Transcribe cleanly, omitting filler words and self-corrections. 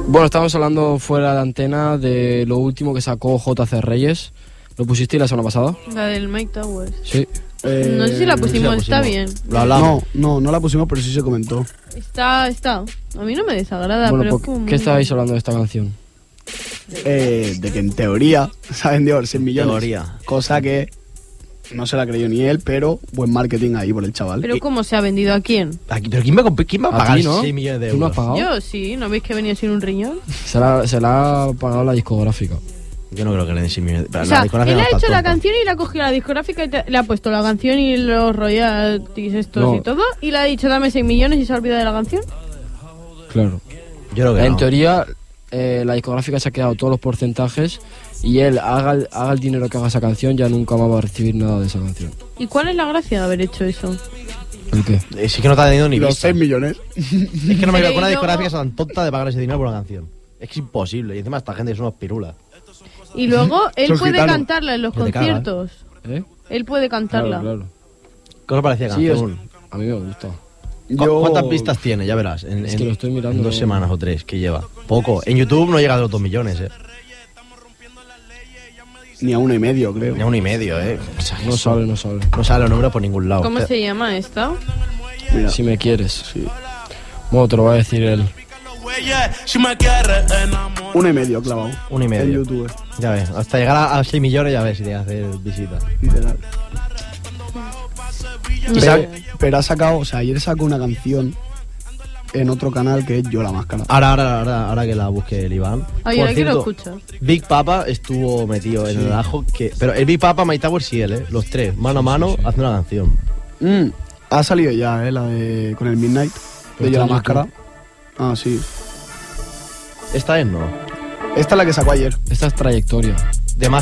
Bueno, estábamos hablando fuera de antena de lo último que sacó JC Reyes. ¿Lo pusiste la semana pasada? La del Mike Towers. Sí. No sé si la pusimos, está bien. Lo hablamos. No la pusimos, pero sí se comentó. Está. A mí no me desagrada, Bueno, pero es como... ¿qué estabais hablando de esta canción? De que en teoría se ha vendido 100 millones. Teoría. Cosa que no se la creyó ni él, pero buen marketing ahí por el chaval. Pero ¿cómo se ha vendido? ¿A quién? Aquí, ¿pero quién va a ¿A pagar ti, no? 6 millones de ¿Tú no euros? has pagado? Yo sí, ¿no veis que venía sin un riñón? Se la ha pagado la discográfica. Yo no creo que le den 6 millones. O sea, él ha hecho la canción y la ha cogido la discográfica y le ha puesto la canción y los royalties estos No. y todo, y le ha dicho dame 6 millones y se ha olvidado de la canción. Claro. Yo creo que En no. teoría, la discográfica se ha quedado todos los porcentajes y él haga el dinero que haga esa canción, ya nunca más va a recibir nada de esa canción. ¿Y cuál es la gracia de haber hecho eso? ¿El qué? Sí que no te ha tenido ni Los vista. 6 millones. Es que no me veo Y con una luego- discográfica tan tonta de pagar ese dinero por una canción. Es que es imposible. Y encima esta gente es unos pirulas. Y luego él Son puede gitanos. cantarla en los Que te caga, conciertos. ¿Eh? Él puede cantarla. Claro. ¿Qué os parecía Sí, canción? a mí me gusta. ¿Cuántas vistas tiene? Ya verás. Es que lo estoy mirando. En 2 semanas o 3 que lleva. Poco. En YouTube no llega a los 2 millones, Ni a 1,5, creo. Ni a 1,5, No sale. No sale los números por ningún lado. ¿Cómo se llama esta? Mira. Si me quieres. Sí. Bueno, te lo va a decir él. 1,5 clavado. 1,5. En YouTube. Ya ves. Hasta llegar a 6 millones ya ves si tienes que hacer visitas. Literal. No sé. Pero ha sacado, o sea, ayer sacó una canción en otro canal que es Yo la Máscara. Ahora que la busque el Iván. Ay, Por ahora que lo cierto, escucho. Big Papa estuvo metido en el ajo. Pero el Big Papa, Mike Towers y él, los tres, mano a mano, hacen una canción. Ha salido ya, la de con el Midnight de Yo la está en Máscara. YouTube. Ah, sí. Esta es no. Esta es la que sacó ayer. Esta es trayectoria.